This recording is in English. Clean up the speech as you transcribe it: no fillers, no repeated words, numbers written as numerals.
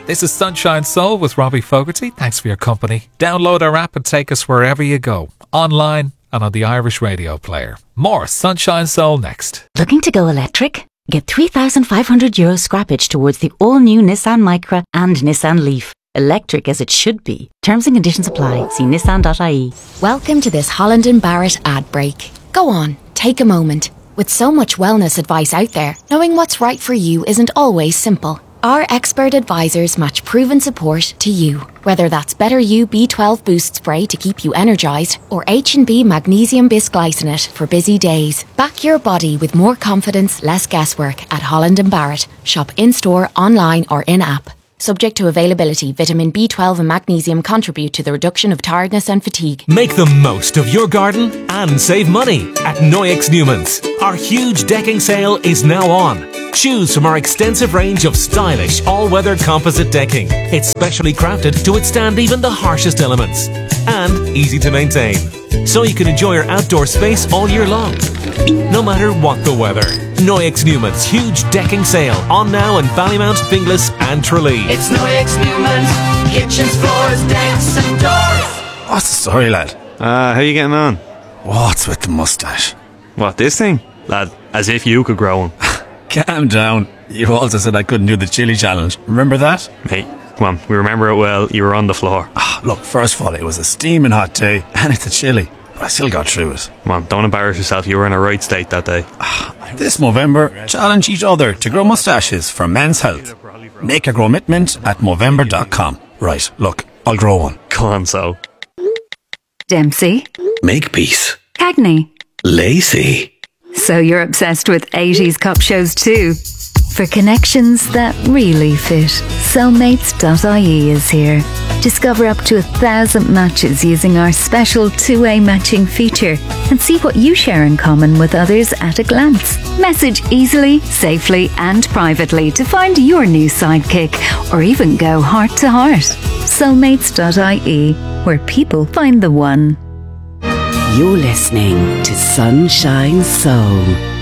This is Sunshine Soul with Robbie Fogarty. Thanks for your company. Download our app and take us wherever you go, online and on the Irish Radio Player. More Sunshine Soul next. Looking to go electric? Get €3,500 scrappage towards the all-new Nissan Micra and Nissan Leaf. Electric as it should be. Terms and conditions apply. See nissan.ie. Welcome to this Holland & Barrett ad break. Go on, take a moment. With so much wellness advice out there, knowing what's right for you isn't always simple. Our expert advisors match proven support to you. Whether that's Better You B12 Boost Spray to keep you energised or H&B Magnesium Bisglycinate for busy days. Back your body with more confidence, less guesswork at Holland & Barrett. Shop in-store, online or in-app. Subject to availability, vitamin B12 and magnesium contribute to the reduction of tiredness and fatigue. Make the most of your garden and save money at Noyex Newman's. Our huge decking sale is now on. Choose from our extensive range of stylish all-weather composite decking. It's specially crafted to withstand even the harshest elements. And easy to maintain. So you can enjoy your outdoor space all year long. No matter what the weather. Noyex Newman's huge decking sale on now in Ballymount, Finglas and Tralee. It's Noyex Newman's. Kitchens, floors, decks and doors. What's the story, lad? How you getting on? What's with the moustache? What, this thing? Lad, as if you could grow one. Calm down. You also said I couldn't do the chili challenge. Remember that? Mate, come on, we remember it well. You were on the floor. Look, first of all, it was a steaming hot day, and it's a chili. But I still got through it. Come on, don't embarrass yourself. You were in a right state that day. This Movember, challenge each other to grow moustaches for men's health. Make a grow commitment at Movember.com. Right, look, I'll grow one. Go on, so. Dempsey. Makepeace. Cagney. Lacey. So you're obsessed with 80s cop shows too? For connections that really fit, Cellmates.ie is here. Discover up to 1,000 matches using our special two-way matching feature and see what you share in common with others at a glance. Message easily, safely and privately to find your new sidekick or even go heart to heart. Cellmates.ie, where people find the one. You're listening to Sunshine Soul.